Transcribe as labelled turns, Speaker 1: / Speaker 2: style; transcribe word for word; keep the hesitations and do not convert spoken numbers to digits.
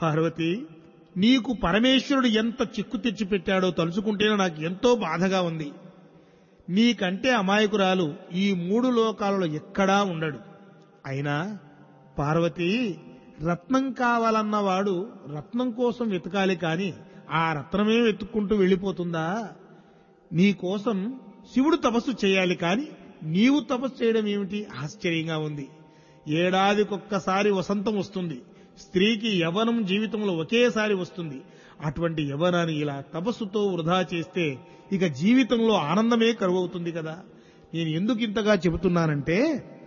Speaker 1: పార్వతి, నీకు పరమేశ్వరుడు ఎంత చిక్కు తెచ్చిపెట్టాడో తలుచుకుంటేనే నాకు ఎంతో బాధగా ఉంది. నీకంటే అమాయకురాలు ఈ మూడు లోకాలలో ఎక్కడా ఉండడు. అయినా పార్వతి, రత్నం కావాలన్నవాడు రత్నం కోసం వెతకాలి కాని ఆ రత్నమే వెతుక్కుంటూ వెళ్ళిపోతుందా? నీకోసం శివుడు తపస్సు చేయాలి కాని నీవు తపస్సు చేయడం ఏమిటి? ఆశ్చర్యంగా ఉంది. ఏడాదికొక్కసారి వసంతం వస్తుంది. స్త్రీకి యవ్వనం జీవితంలో ఒకేసారి వస్తుంది. అటువంటి యవ్వనాన్ని ఇలా తపస్సుతో వృధా చేస్తే ఇక జీవితంలో ఆనందమే కరువవుతుంది కదా. నేను ఎందుకు ఇంతగా చెబుతున్నానంటే,